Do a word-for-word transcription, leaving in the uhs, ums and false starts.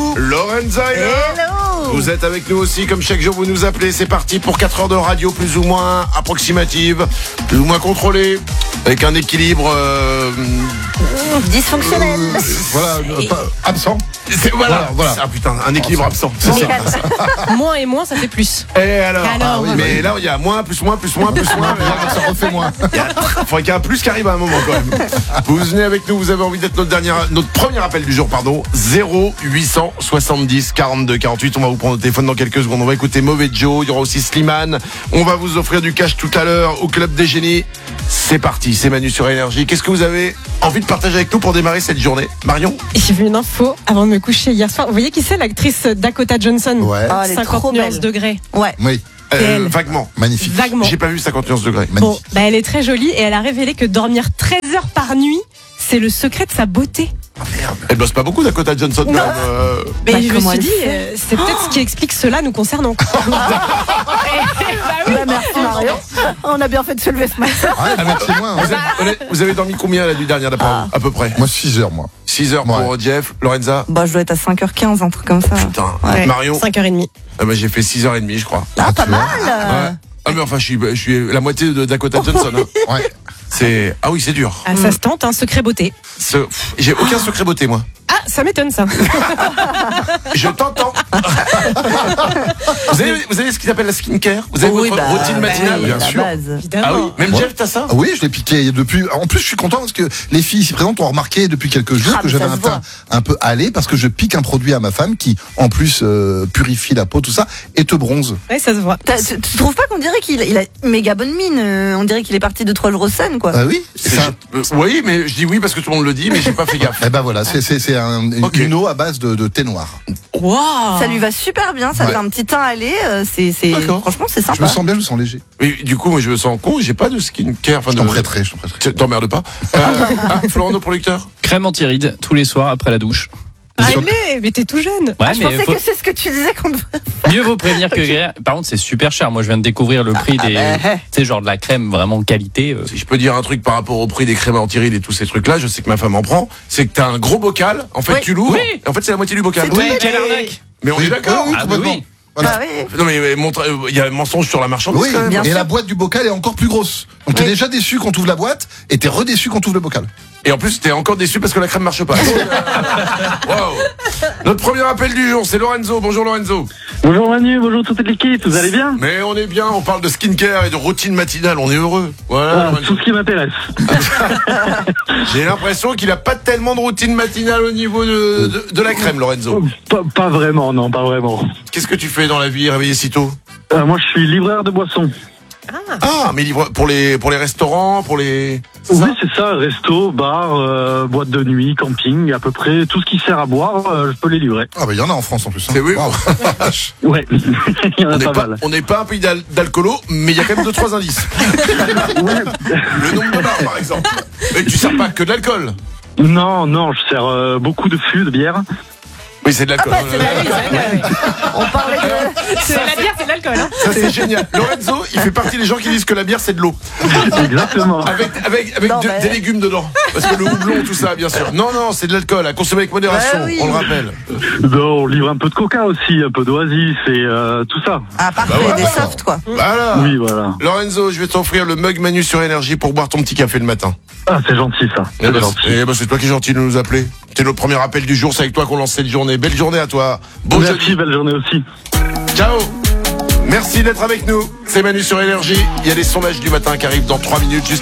Lorenza est là. Hello. Vous êtes avec nous aussi, comme chaque jour vous nous appelez. C'est parti pour quatre heures de radio plus ou moins approximative, plus ou moins contrôlée, avec un équilibre euh, Dysfonctionnel. Voilà, euh, pas- absent. c'est, voilà, Voilà, voilà. Ah putain, un équilibre absent. C'est ça. Moins et moins, ça fait plus. Et alors, Alors, Ah oui, oui. mais là il y a moins, plus moins, plus moins, plus moins. Voilà, ça refait moins. Il y a- faudrait qu'il y ait un plus qui arrive à un moment quand même. Vous venez avec nous, vous avez envie d'être notre dernier, notre premier appel du jour, pardon. zéro huit cent soixante-dix quarante-deux quarante-huit. On va vous prendre au téléphone dans quelques secondes. On va écouter Mauvais Joe. Il y aura aussi Slimane. On va vous offrir du cash tout à l'heure au Club des Génies. C'est parti, c'est Manu sur Énergie. Qu'est-ce que vous avez envie de partager avec nous pour démarrer cette journée, Marion? J'ai vu une info avant de me coucher hier soir. Vous voyez qui c'est, l'actrice Dakota Johnson? Ouais. Ah, elle est cinquante trop nuances belle. degrés. Ouais. Oui, Euh, elle. vaguement. magnifique. Vaguement. J'ai pas vu cinquante et onze degrés. Bon, Magnifique. bah elle est très jolie et elle a révélé que dormir treize heures par nuit, c'est le secret de sa beauté. Elle bosse pas beaucoup, Dakota Johnson, quand Non. même. euh. Mais Bah, je me comment suis elle dit, fait euh, c'est peut-être ce qui explique cela nous concernant. Bah, merci Marion. On a bien fait de se lever ce matin. Ouais, ah, merci moins. Vous avez, vous avez dormi combien la nuit dernière d'après vous, à peu près? Moi, six heures, moi. six heures pour Jeff, Lorenza. Bah, je dois être à cinq heures quinze, un truc comme ça. Putain, Ouais. Marion. cinq heures trente. Ah bah, j'ai fait six heures trente, je crois. Ah, pas tu vois. mal. Ouais. Ah mais enfin je suis, je suis la moitié de Dakota Johnson. Hein. Ouais. C'est ah oui c'est dur. Ah, ça se tente, un secret beauté. Ce- pff, J'ai aucun secret beauté moi. Ah, ça m'étonne ça. Je t'entends. vous, avez, vous avez ce qu'ils appellent la skincare. Vous avez Oui, votre bah, routine bah, matinale. oui, bien la sûr. base. Ah Évidemment. oui. Même Ouais. Jeff t'as ça. Ah oui, je l'ai piqué depuis. En plus, je suis content parce que les filles ici présentes ont remarqué depuis quelques jours Ah, que mais j'avais ça un se teint un peu hâlé parce que je pique un produit à ma femme qui, en plus, euh, purifie la peau, tout ça, et te bronze. Ouais, ça se voit. T'as- Tu, tu trouves pas qu'on dirait qu'il il a une méga bonne mine? euh, On dirait qu'il est parti de trois jours au sun, quoi. Ah oui. C'est- Ça, euh, oui mais je dis oui parce que tout le monde le dit mais j'ai pas fait gaffe. eh ben voilà, c'est c'est c'est un, une, Ok. une eau à base de, de thé noir. Waouh. Ça lui va super bien, ça Ouais. fait un petit teint allé. euh, C'est, c'est, D'accord. franchement, c'est Je sympa. me sens bien, je me sens léger. Oui, du coup moi je me sens con. J'ai pas de skincare. Enfin Je de. t'en prêterai, je t'en prêterai. T'emmerdes pas. Euh, ah, Florent, nos producteurs. Crème anti-rides tous les soirs après la douche. Allez, mais t'es tout jeune. Ouais, Ah, je mais pensais faut- que c'est ce que tu disais qu'on devrait. mieux vaut prévenir que guérir. Par contre, c'est super cher. Moi, je viens de découvrir le prix Ah, des, bah. tu sais, genre de la crème vraiment qualité. euh. Si je peux dire un truc par rapport au prix des crèmes anti-rides et tous ces trucs-là, je sais que ma femme en prend, c'est que t'as un gros bocal, en fait Oui. tu l'ouvres, Oui. et en fait c'est la moitié du bocal. C'est tout Ouais, bête. quelle arnaque. Mais on Oui. est d'accord. Oui, oui, Ah, bah complètement. oui. Voilà. Ah oui. Non mais mais montre- euh, il y a un mensonge sur la marchandise Oui, quand même. bien et sûr. la boîte du bocal est encore plus grosse. Donc t'es Oui. déjà déçu quand tu ouvres la boîte et t'es redéçu quand tu ouvres le bocal. Et en plus t'es encore déçu parce que la crème marche pas. Wow. Notre premier appel du jour, c'est Lorenzo. Bonjour Lorenzo. Bonjour Manu, bonjour toute l'équipe, vous allez bien? Mais on est bien, on parle de skincare et de routine matinale, on est heureux. Voilà. Ah, Lorenzo. tout ce qui m'intéresse. J'ai l'impression qu'il a pas tellement de routine matinale au niveau de, de, de la crème, Lorenzo. Pas, pas vraiment, non, pas vraiment. Qu'est-ce que tu fais dans la vie, réveillé si tôt? Euh, moi, je suis livreur de boissons. Ah, mais livre pour les pour les restaurants, pour les. c'est ça Oui, c'est ça, resto, bar, euh, boîte de nuit, camping, à peu près tout ce qui sert à boire, euh, je peux les livrer. Ah bah il y en a en France en plus. hein. C'est oui. Waouh. Ouais, il y en On a n'est pas pas, mal. on n'est pas un pays d'al- d'alcoolo, mais il y a quand même deux trois indices. Ouais. Le nombre de bars, par exemple. Mais tu sers pas que de l'alcool. Non, non, je sers euh, beaucoup de fûts, de bière. Oui, c'est de l'alcool. Ah, c'est la- oui, c'est la- On parlait de. C'est la bière, c'est de l'alcool. Hein. Ça c'est génial. Lorenzo, il fait partie des gens qui disent que la bière c'est de l'eau, Exactement. avec avec avec Non, de- mais- des légumes dedans, parce que le houblon, tout ça, bien sûr. Non non, c'est de l'alcool à consommer avec modération. Bah oui. On le rappelle. Non, on livre un peu de coca aussi, un peu d'oasis et euh, tout ça. Ah, parfait, Bah voilà. des softs, quoi. Voilà. Oui, voilà. Lorenzo, je vais t'offrir le mug Manu sur Énergie pour boire ton petit café le matin. Ah, c'est gentil ça. Eh C'est ben, gentil. c'est eh ben, c'est toi qui es gentil de nous appeler. C'est notre premier appel du jour, c'est avec toi qu'on lance cette journée. Belle journée à toi. Bon Merci, jeudi. belle journée aussi. Ciao. Merci d'être avec nous. C'est Manu sur Énergie. Il y a les sondages du matin qui arrivent dans trois minutes. Juste